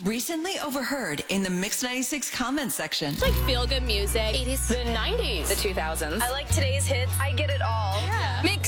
Recently overheard in the Mix 96 comment section. It's like feel-good music. 80s. The 90s. The 2000s. I like today's hits. I get it all. Yeah. Mix